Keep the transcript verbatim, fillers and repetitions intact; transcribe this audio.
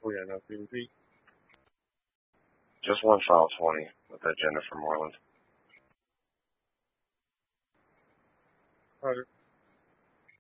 Oh yeah, no, can you repeat? Just one file twenty with that Jennifer Moreland. Alright.